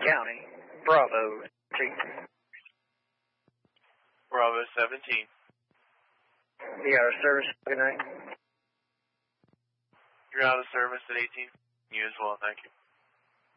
County. Bravo. Bravo 17. You got our service. Good night. You're out of service at 18. You as well, thank you.